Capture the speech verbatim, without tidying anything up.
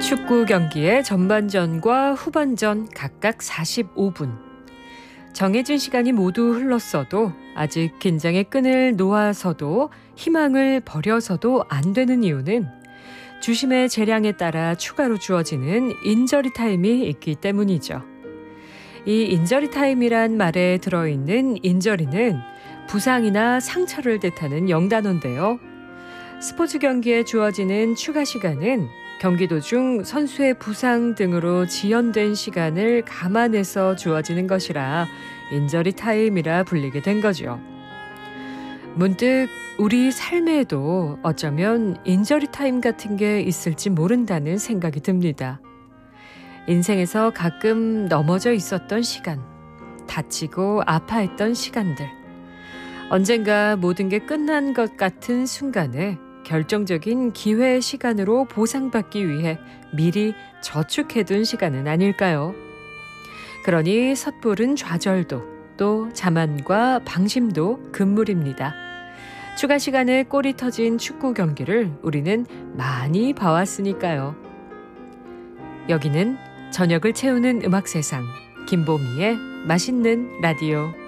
축구 경기의 전반전과 후반전 각각 사십오 분. 정해진 시간이 모두 흘렀어도 아직 긴장의 끈을 놓아서도 희망을 버려서도 안 되는 이유는 주심의 재량에 따라 추가로 주어지는 인저리 타임이 있기 때문이죠. 이 인저리 타임이란 말에 들어있는 인저리는 부상이나 상처를 뜻하는 영단어인데요. 스포츠 경기에 주어지는 추가 시간은 경기 도중 선수의 부상 등으로 지연된 시간을 감안해서 주어지는 것이라 인저리 타임이라 불리게 된 거죠. 문득 우리 삶에도 어쩌면 인저리 타임 같은 게 있을지 모른다는 생각이 듭니다. 인생에서 가끔 넘어져 있었던 시간, 다치고 아파했던 시간들, 언젠가 모든 게 끝난 것 같은 순간에 결정적인 기회의 시간으로 보상받기 위해 미리 저축해둔 시간은 아닐까요? 그러니 섣부른 좌절도 또 자만과 방심도 금물입니다. 추가 시간에 골이 터진 축구 경기를 우리는 많이 봐왔으니까요. 여기는 저녁을 채우는 음악 세상, 김보미의 맛있는 라디오.